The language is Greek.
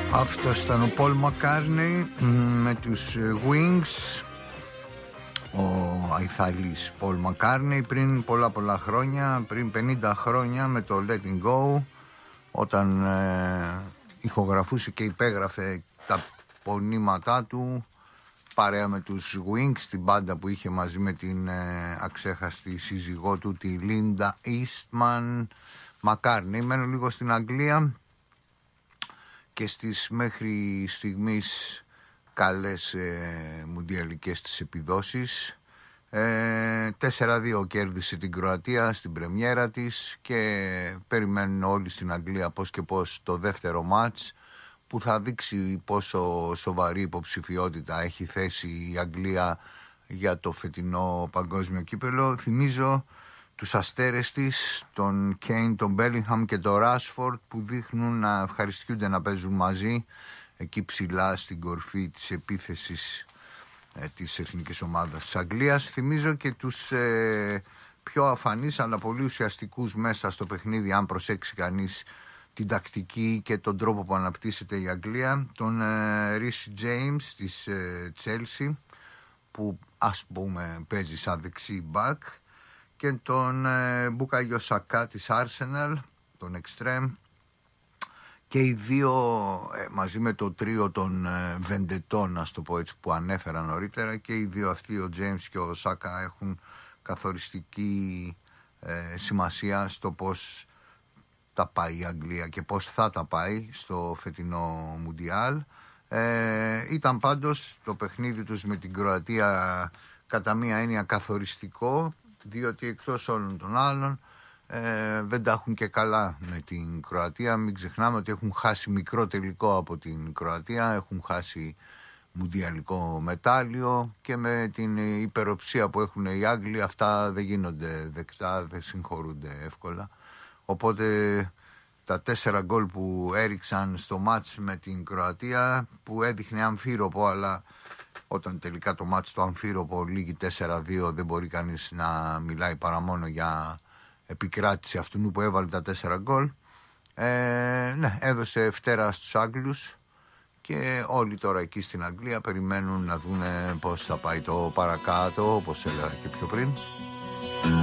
Αυτός ήταν ο Πολ Μακκάρτνεϊ με τους Wings, ο Αϊθαλής Πολ Μακκάρτνεϊ, πριν πολλά χρόνια, πριν 50 χρόνια, με το Letting Go, όταν ηχογραφούσε και υπέγραφε τα πονήματά του παρέα με τους Wings, την μπάντα που είχε μαζί με την αξέχαστη σύζυγό του, τη Λίντα Eastman Μακκάρτνεϊ. Μένω λίγο στην Αγγλία και στις μέχρι στιγμής καλές μουντιαλικές της επιδόσεις. 4-2 κέρδισε την Κροατία στην πρεμιέρα της και περιμένουν όλοι στην Αγγλία πώς και πώς το δεύτερο μάτς, που θα δείξει πόσο σοβαρή υποψηφιότητα έχει θέσει η Αγγλία για το φετινό παγκόσμιο κύπελο. Θυμίζω τους αστέρες της, τον Κέιν, τον Μπέλιγχαμ και τον Ράσφορντ, που δείχνουν να ευχαριστιούνται να παίζουν μαζί εκεί ψηλά στην κορφή της επίθεσης της εθνικής ομάδας της Αγγλίας. Θυμίζω και τους πιο αφανείς αλλά πολύ ουσιαστικούς μέσα στο παιχνίδι, αν προσέξει κανείς την τακτική και τον τρόπο που αναπτύσσεται η Αγγλία, τον Ρίς Τζέιμς της Chelsea, που ας πούμε παίζει σαν δεξί μπακ, και τον Μπουκάγιο Σακά της Arsenal, τον Extreme, και οι δύο μαζί με το τρίο των Βεντετών, να το πω έτσι, που ανέφερα νωρίτερα, και οι δύο αυτοί, ο James και ο Σάκα, έχουν καθοριστική σημασία στο πώς τα πάει η Αγγλία και πώς θα τα πάει στο φετινό Μουντιάλ. Ήταν πάντως το παιχνίδι τους με την Κροατία κατά μία έννοια καθοριστικό, διότι εκτός όλων των άλλων δεν τα έχουν και καλά με την Κροατία. Μην ξεχνάμε ότι έχουν χάσει μικρό τελικό από την Κροατία, έχουν χάσει μουντιαλικό μετάλλιο, και με την υπεροψία που έχουν οι Άγγλοι αυτά δεν γίνονται δεκτά, δεν συγχωρούνται εύκολα. Οπότε τα 4 γκολ που έριξαν στο μάτς με την Κροατία, που έδειχνε αμφίροπο, αλλά όταν τελικά το μάτς το αμφίροπο λήγει 4-2, δεν μπορεί κανείς να μιλάει παρά μόνο για επικράτηση αυτού που έβαλε τα 4 γκολ. Ναι, έδωσε φτερά στους Άγγλους και όλοι τώρα εκεί στην Αγγλία περιμένουν να δούνε πώς θα πάει το παρακάτω, όπως έλεγα και πιο πριν.